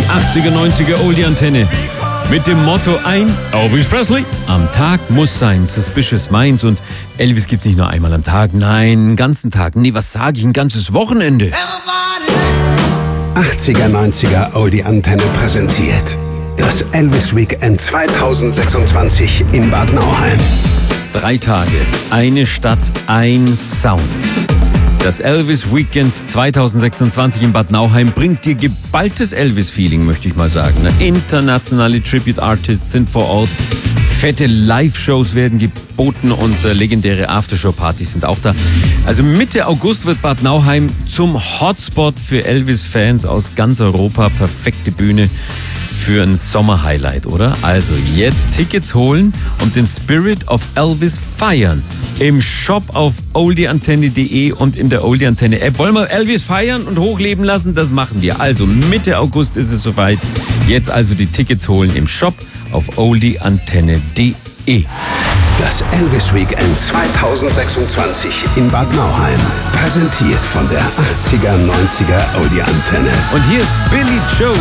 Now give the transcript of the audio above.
80er, 90er Oldie-Antenne. Mit dem Motto ein Elvis Presley. Am Tag muss sein, Suspicious Minds. Und Elvis gibt's nicht nur einmal am Tag, nein, einen ganzen Tag. Nee, was sage ich, ein ganzes Wochenende. 80er, 90er Oldie-Antenne präsentiert das Elvis Weekend 2026 in Bad Nauheim. 3 Tage, eine Stadt, ein Sound. Das Elvis Weekend 2026 in Bad Nauheim bringt dir geballtes Elvis-Feeling, möchte ich mal sagen. Internationale Tribute-Artists sind vor Ort, fette Live-Shows werden geboten und legendäre Aftershow-Partys sind auch da. Also Mitte August wird Bad Nauheim zum Hotspot für Elvis-Fans aus ganz Europa. Perfekte Bühne für ein Sommer-Highlight, oder? Also jetzt Tickets holen und den Spirit of Elvis feiern. Im Shop auf oldieantenne.de und in der Oldie-Antenne-App. Wollen wir Elvis feiern und hochleben lassen? Das machen wir. Also Mitte August ist es soweit. Jetzt also die Tickets holen im Shop auf oldieantenne.de. Das Elvis Weekend 2026 in Bad Nauheim. Präsentiert von der 80er, 90er Oldie-Antenne. Und hier ist Billy Joe.